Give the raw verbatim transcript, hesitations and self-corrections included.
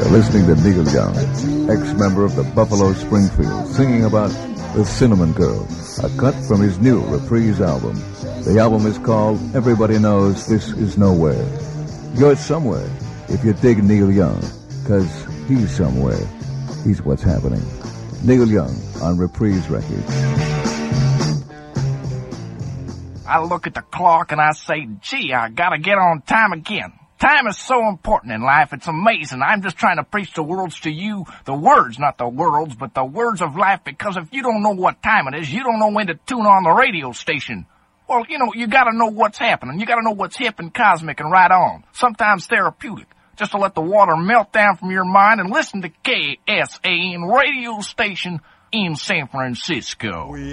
You're listening to Neil Young, ex-member of the Buffalo Springfield, singing about The Cinnamon Girl, a cut from his new Reprise album. The album is called Everybody Knows This Is Nowhere. You're somewhere if you dig Neil Young, because he's somewhere. He's what's happening. Neil Young on Reprise Records. I look at the clock and I say, gee, I gotta get on time again. Time is so important in life, it's amazing. I'm just trying to preach the words to you, the words, not the worlds, but the words of life, because if you don't know what time it is, you don't know when to tune on the radio station. Well, you know, you gotta know what's happening. You gotta know what's hip and cosmic and right on. Sometimes therapeutic. Just to let the water melt down from your mind and listen to K S A N radio station in San Francisco.